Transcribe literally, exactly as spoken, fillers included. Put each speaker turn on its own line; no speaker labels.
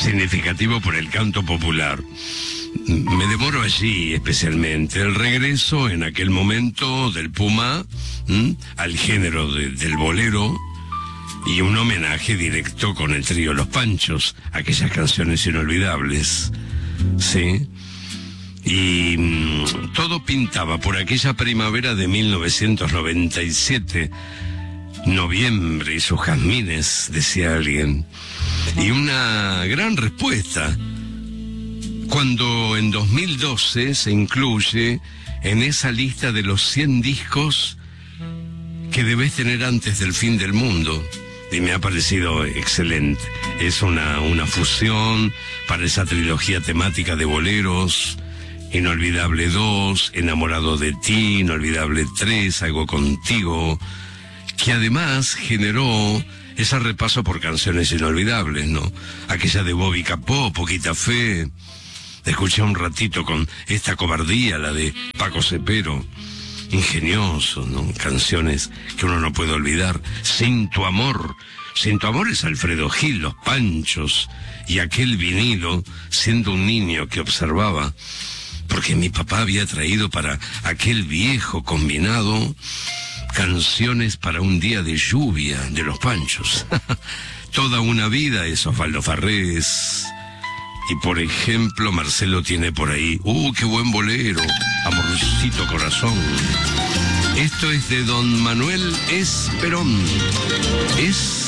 significativo por el canto popular. Me demoro allí especialmente. El regreso en aquel momento del Puma ¿m? al género de, del bolero, y un homenaje directo con el trío Los Panchos, aquellas canciones inolvidables, ¿sí? Y mmm, todo pintaba por aquella primavera de mil novecientos noventa y siete, noviembre y sus jazmines, decía alguien, y una gran respuesta cuando en dos mil doce se incluye en esa lista de los cien discos que debes tener antes del fin del mundo. Y me ha parecido excelente. Es una, una fusión para esa trilogía temática de boleros: Inolvidable dos, Enamorado de ti, Inolvidable tres, Algo contigo, que además generó ese repaso por canciones inolvidables, ¿no? Aquella de Bobby Capó, Poquita Fe. Escuché un ratito con Esta cobardía, la de Paco Cepero. Ingenioso, ¿no? Canciones que uno no puede olvidar. Sin tu amor. Sin tu amor es Alfredo Gil, Los Panchos, y aquel vinilo, siendo un niño que observaba, porque mi papá había traído para aquel viejo combinado Canciones para un día de lluvia, de Los Panchos. Toda una vida es Osvaldo Farrés. Y por ejemplo, Marcelo tiene por ahí, ¡uh, qué buen bolero! Amorcito corazón. Esto es de don Manuel Esperón. Es